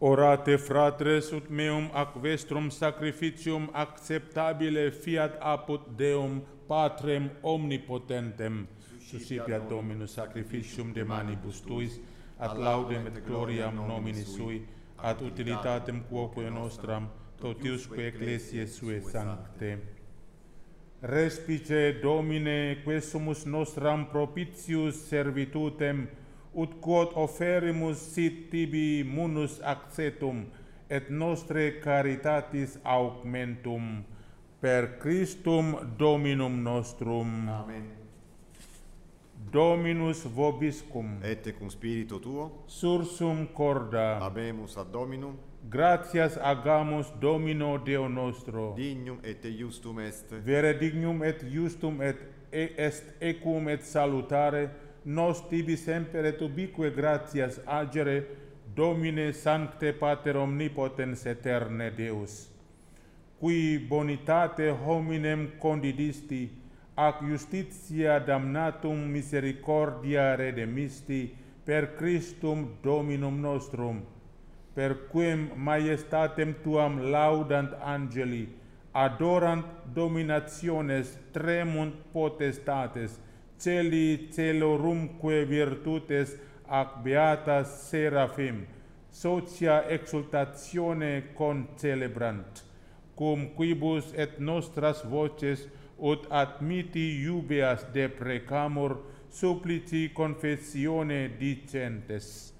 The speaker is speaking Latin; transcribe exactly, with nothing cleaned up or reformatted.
Orate fratres ut meum ac vestrum sacrificium acceptabile fiat apud Deum Patrem omnipotentem, suscipiat Dominus sacrificium de manibus tuis, ad laudem et gloriam nomini sui, ad utilitatem quoque nostram, totiusque ecclesiae sue sancte. Respice Domine, que sumus nostram propitius servitutem, ut quod offerimus sit tibi munus accetum, et nostre caritatis augmentum, per Christum Dominum nostrum. Amen. Dominus vobiscum. Et cum spiritu tuo. Sursum corda. Habemus ad Dominum. Gratias agamus Domino Deo nostro. Dignum et justum est. Vere dignum et justum et est ecum et salutare, nos tibi semper et ubique gratias agere, Domine Sancte Pater Omnipotens Eterne Deus, qui bonitate hominem condidisti, ac justitia damnatum misericordia redemisti, per Christum Dominum nostrum, per quem majestatem tuam laudant angeli, adorant dominationes, tremunt potestates, celi celorumque virtutes ac beatas seraphim, socia exultatione concelebrant, cum quibus et nostras voces ut admiti iubeas deprecamur, supplici confessione dicentes.